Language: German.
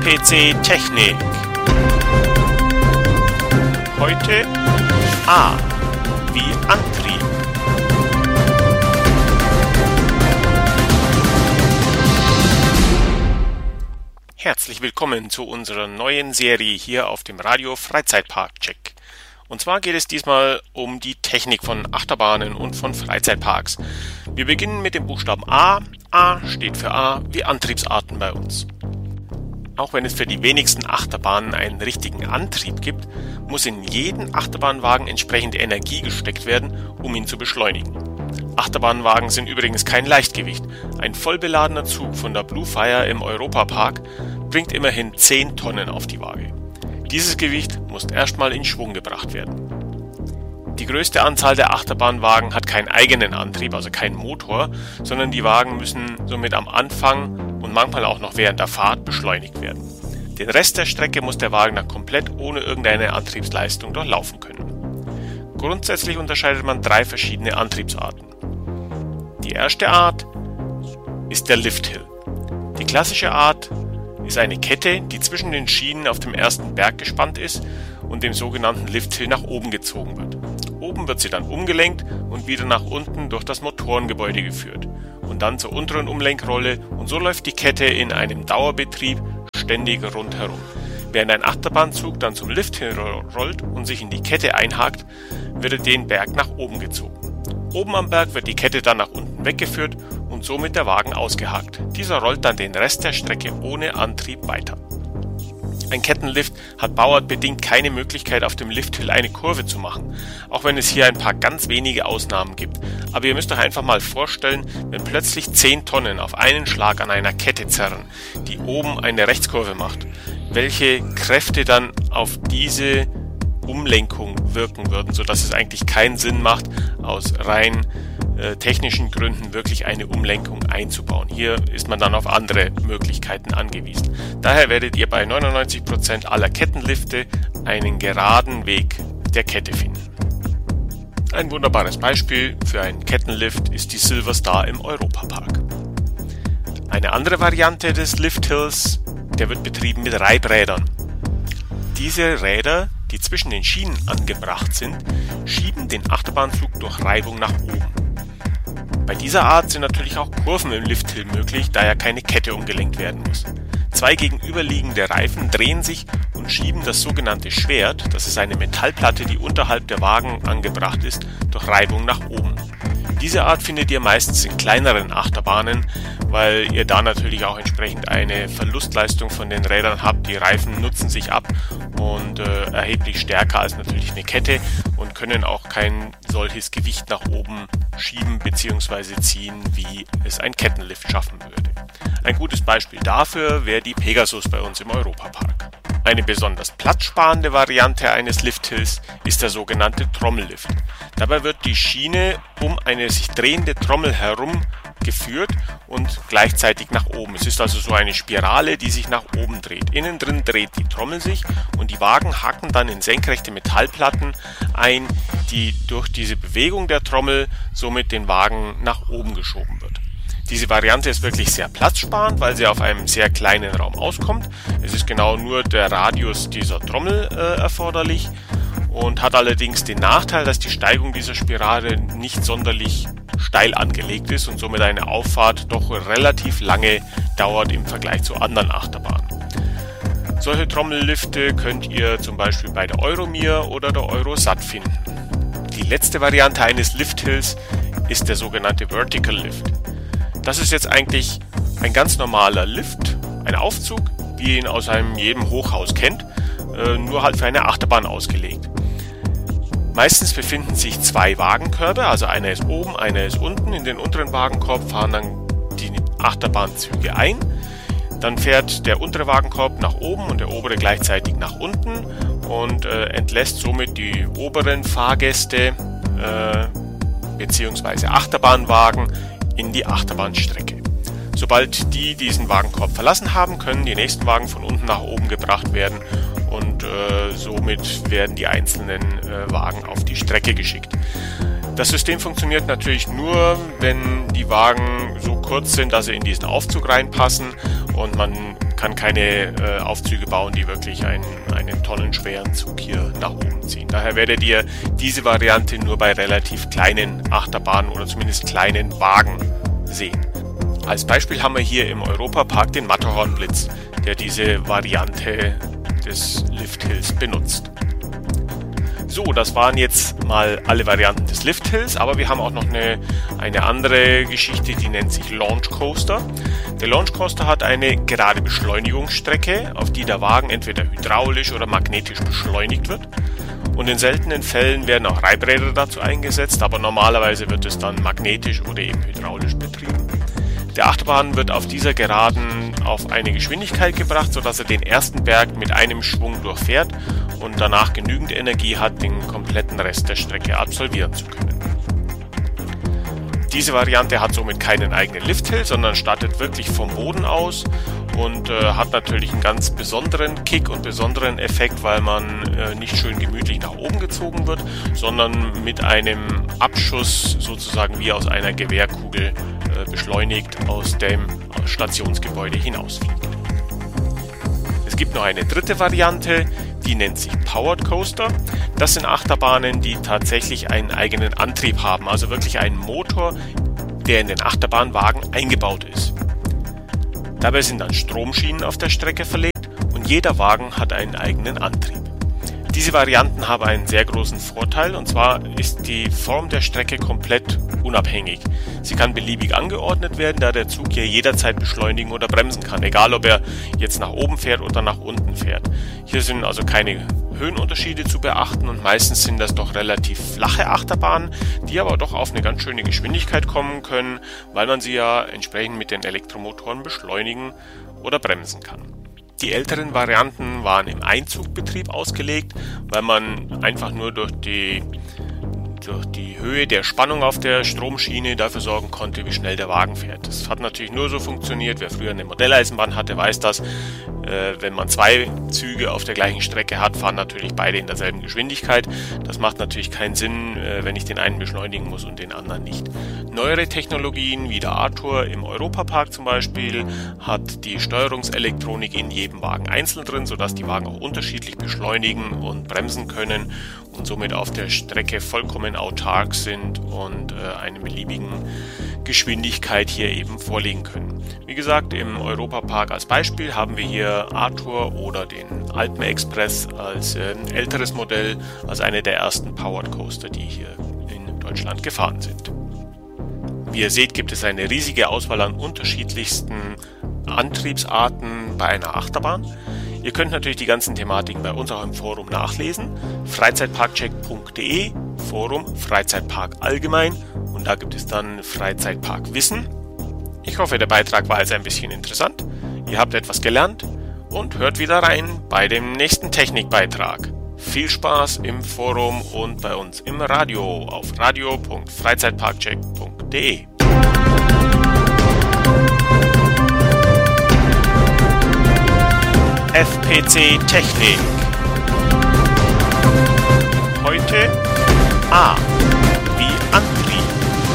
PC Technik. Heute A wie Antrieb. Herzlich willkommen zu unserer neuen Serie hier auf dem Radio Freizeitpark-Check. Und zwar geht es diesmal um die Technik von Achterbahnen und von Freizeitparks. Wir beginnen mit dem Buchstaben A. A steht für A wie Antriebsarten bei uns. Auch wenn es für die wenigsten Achterbahnen einen richtigen Antrieb gibt, muss in jeden Achterbahnwagen entsprechend Energie gesteckt werden, um ihn zu beschleunigen. Achterbahnwagen sind übrigens kein Leichtgewicht. Ein vollbeladener Zug von der Blue Fire im Europapark bringt immerhin 10 Tonnen auf die Waage. Dieses Gewicht muss erstmal in Schwung gebracht werden. Die größte Anzahl der Achterbahnwagen hat keinen eigenen Antrieb, also keinen Motor, sondern die Wagen müssen somit am Anfang und manchmal auch noch während der Fahrt beschleunigt werden. Den Rest der Strecke muss der Wagen dann komplett ohne irgendeine Antriebsleistung durchlaufen können. Grundsätzlich unterscheidet man 3 verschiedene Antriebsarten. Die erste Art ist der Lifthill. Die klassische Art ist eine Kette, die zwischen den Schienen auf dem ersten Berg gespannt ist und dem sogenannten Lifthill nach oben gezogen wird. Oben wird sie dann umgelenkt und wieder nach unten durch das Motorengebäude geführt und dann zur unteren Umlenkrolle, und so läuft die Kette in einem Dauerbetrieb ständig rundherum. Während ein Achterbahnzug dann zum Lifthill rollt und sich in die Kette einhakt, wird er den Berg nach oben gezogen. Oben am Berg wird die Kette dann nach unten weggeführt und somit der Wagen ausgehakt. Dieser rollt dann den Rest der Strecke ohne Antrieb weiter. Ein Kettenlift hat bauartbedingt keine Möglichkeit, auf dem Lifthill eine Kurve zu machen, auch wenn es hier ein paar ganz wenige Ausnahmen gibt. Aber ihr müsst euch einfach mal vorstellen, wenn plötzlich 10 Tonnen auf einen Schlag an einer Kette zerren, die oben eine Rechtskurve macht, welche Kräfte dann auf diese Umlenkung wirken würden, sodass es eigentlich keinen Sinn macht, aus rein technischen Gründen wirklich eine Umlenkung einzubauen. Hier ist man dann auf andere Möglichkeiten angewiesen. Daher werdet ihr bei 99% aller Kettenlifte einen geraden Weg der Kette finden. Ein wunderbares Beispiel für einen Kettenlift ist die Silver Star im Europapark. Eine andere Variante des Lifthills, der wird betrieben mit Reibrädern. Diese Räder, die zwischen den Schienen angebracht sind, schieben den Achterbahnzug durch Reibung nach oben. Bei dieser Art sind natürlich auch Kurven im Lifthill möglich, da ja keine Kette umgelenkt werden muss. 2 gegenüberliegende Reifen drehen sich und schieben das sogenannte Schwert, das ist eine Metallplatte, die unterhalb der Wagen angebracht ist, durch Reibung nach oben. Diese Art findet ihr meistens in kleineren Achterbahnen, weil ihr da natürlich auch entsprechend eine Verlustleistung von den Rädern habt. Die Reifen nutzen sich ab und erheblich stärker als natürlich eine Kette und können auch kein solches Gewicht nach oben schieben bzw. ziehen, wie es ein Kettenlift schaffen würde. Ein gutes Beispiel dafür wäre die Pegasus bei uns im Europapark. Eine besonders platzsparende Variante eines Lifthills ist der sogenannte Trommellift. Dabei wird die Schiene um eine sich drehende Trommel herum geführt und gleichzeitig nach oben. Es ist also so eine Spirale, die sich nach oben dreht. Innen drin dreht die Trommel sich und die Wagen hacken dann in senkrechte Metallplatten ein, die durch diese Bewegung der Trommel somit den Wagen nach oben geschoben wird. Diese Variante ist wirklich sehr platzsparend, weil sie auf einem sehr kleinen Raum auskommt. Es ist genau nur der Radius dieser Trommel erforderlich und hat allerdings den Nachteil, dass die Steigung dieser Spirale nicht sonderlich steil angelegt ist und somit eine Auffahrt doch relativ lange dauert im Vergleich zu anderen Achterbahnen. Solche Trommellifte könnt ihr zum Beispiel bei der Euromir oder der Eurosat finden. Die letzte Variante eines Lifthills ist der sogenannte Vertical Lift. Das ist jetzt eigentlich ein ganz normaler Lift, ein Aufzug, wie ihr ihn aus jedem Hochhaus kennt, nur halt für eine Achterbahn ausgelegt. Meistens befinden sich 2 Wagenkörbe, also einer ist oben, einer ist unten. In den unteren Wagenkorb fahren dann die Achterbahnzüge ein. Dann fährt der untere Wagenkorb nach oben und der obere gleichzeitig nach unten und entlässt somit die oberen Fahrgäste bzw. Achterbahnwagen in die Achterbahnstrecke. Sobald die diesen Wagenkorb verlassen haben, können die nächsten Wagen von unten nach oben gebracht werden und somit werden die einzelnen Wagen auf die Strecke geschickt. Das System funktioniert natürlich nur, wenn die Wagen so kurz sind, dass sie in diesen Aufzug reinpassen, und man kann keine Aufzüge bauen, die wirklich einen tonnenschweren Zug hier nach oben ziehen. Daher werdet ihr diese Variante nur bei relativ kleinen Achterbahnen oder zumindest kleinen Wagen sehen. Als Beispiel haben wir hier im Europapark den Matterhorn-Blitz, der diese Variante des Lifthills benutzt. So, das waren jetzt mal alle Varianten des Lifthills, aber wir haben auch noch eine andere Geschichte, die nennt sich Launch Coaster. Der Launch Coaster hat eine gerade Beschleunigungsstrecke, auf die der Wagen entweder hydraulisch oder magnetisch beschleunigt wird. Und in seltenen Fällen werden auch Reibräder dazu eingesetzt, aber normalerweise wird es dann magnetisch oder eben hydraulisch betrieben. Der Achterbahn wird auf dieser Geraden auf eine Geschwindigkeit gebracht, sodass er den ersten Berg mit einem Schwung durchfährt und danach genügend Energie hat, den kompletten Rest der Strecke absolvieren zu können. Diese Variante hat somit keinen eigenen Lifthill, sondern startet wirklich vom Boden aus und hat natürlich einen ganz besonderen Kick und besonderen Effekt, weil man nicht schön gemütlich nach oben gezogen wird, sondern mit einem Abschuss sozusagen wie aus einer Gewehrkugel beschleunigt aus dem Stationsgebäude hinausfliegt. Es gibt noch eine dritte Variante, die nennt sich Powered Coaster. Das sind Achterbahnen, die tatsächlich einen eigenen Antrieb haben, also wirklich einen Motor, der in den Achterbahnwagen eingebaut ist. Dabei sind dann Stromschienen auf der Strecke verlegt und jeder Wagen hat einen eigenen Antrieb. Diese Varianten haben einen sehr großen Vorteil, und zwar ist die Form der Strecke komplett unabhängig. Sie kann beliebig angeordnet werden, da der Zug hier jederzeit beschleunigen oder bremsen kann, egal ob er jetzt nach oben fährt oder nach unten fährt. Hier sind also keine Höhenunterschiede zu beachten und meistens sind das doch relativ flache Achterbahnen, die aber doch auf eine ganz schöne Geschwindigkeit kommen können, weil man sie ja entsprechend mit den Elektromotoren beschleunigen oder bremsen kann. Die älteren Varianten waren im Einzugbetrieb ausgelegt, weil man einfach nur durch die Höhe der Spannung auf der Stromschiene dafür sorgen konnte, wie schnell der Wagen fährt. Das hat natürlich nur so funktioniert, wer früher eine Modelleisenbahn hatte, weiß das. Wenn man zwei Züge auf der gleichen Strecke hat, fahren natürlich beide in derselben Geschwindigkeit. Das macht natürlich keinen Sinn, wenn ich den einen beschleunigen muss und den anderen nicht. Neuere Technologien wie der Arthur im Europapark zum Beispiel hat die Steuerungselektronik in jedem Wagen einzeln drin, sodass die Wagen auch unterschiedlich beschleunigen und bremsen können und somit auf der Strecke vollkommen autark sind und eine beliebigen Geschwindigkeit hier eben vorlegen können. Wie gesagt, im Europapark als Beispiel haben wir hier Arthur oder den Alpen Express als älteres Modell, als eine der ersten Powered Coaster, die hier in Deutschland gefahren sind. Wie ihr seht, gibt es eine riesige Auswahl an unterschiedlichsten Antriebsarten bei einer Achterbahn. Ihr könnt natürlich die ganzen Thematiken bei uns auch im Forum nachlesen. freizeitparkcheck.de, Forum Freizeitpark allgemein, und da gibt es dann Freizeitpark Wissen. Ich hoffe, der Beitrag war jetzt ein bisschen interessant. Ihr habt etwas gelernt und hört wieder rein bei dem nächsten Technikbeitrag. Viel Spaß im Forum und bei uns im Radio auf radio.freizeitparkcheck.de. FPC Technik. Heute A wie Antrieb.